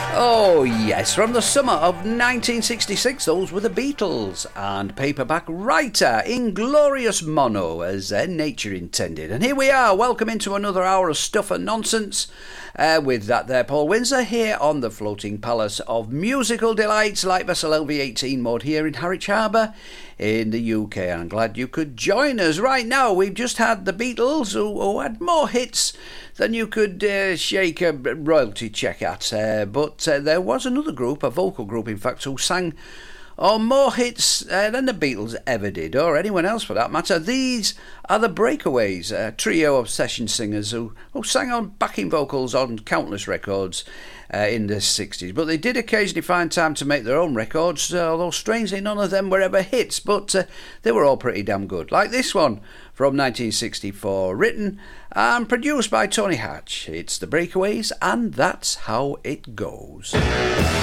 Oh yes, from the summer of 1966, those were the Beatles and Paperback Writer, Inglorious Mono, as nature intended. And here we are, welcome into another hour of stuff and nonsense with that there Paul Windsor here on the floating palace of musical delights like vessel LV18 moored here in Harwich Harbour in the UK. And I'm glad you could join us. Right now, we've just had the Beatles who had more hits than you could shake a royalty check at. But there was another group, a vocal group in fact, who sang on more hits than the Beatles ever did, or anyone else for that matter. These are the Breakaways, a trio of session singers who sang on backing vocals on countless records in the 60s. But they did occasionally find time to make their own records, although strangely none of them were ever hits, but they were all pretty damn good. Like this one from 1964, written and produced by Tony Hatch. It's the Breakaways, and that's how it goes.